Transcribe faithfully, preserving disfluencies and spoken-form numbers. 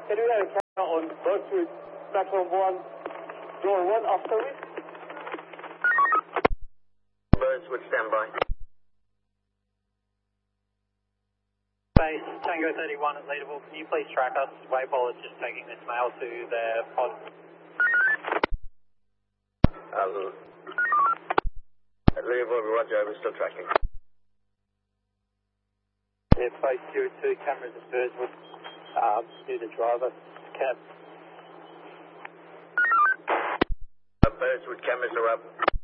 Can we have a camera on Birchwood, platform one, door one after it? Birchwood, stand by. Base Tango thirty-one at Leaderville, can you please track us? Waypol is just taking this mail to their pod. Um, at Leaderville, roger, we're still tracking. Yeah, base zero two, cameras at Birchwood, um, near the driver cab. Uh, Birchwood, cameras are up.